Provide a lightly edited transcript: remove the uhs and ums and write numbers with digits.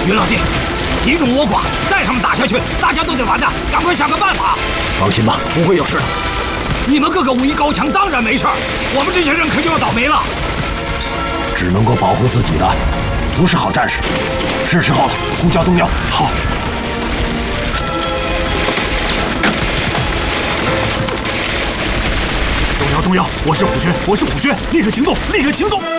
于老弟，敌众我寡，再这么打下去，大家都得完的，赶快想个办法。 放心吧，不会有事的。 你们个个武艺高强，当然没事儿，我们这些人可就要倒霉了。 只能够保护自己的，不是好战士。是时候了，呼叫动摇。 好。 动摇，我是虎军，立刻行动，立刻行动！